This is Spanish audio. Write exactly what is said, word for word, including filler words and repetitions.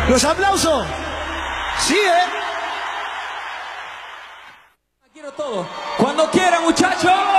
Los aplausos. Sí, ¿eh? Quiero todo. Cuando quiera, muchachos.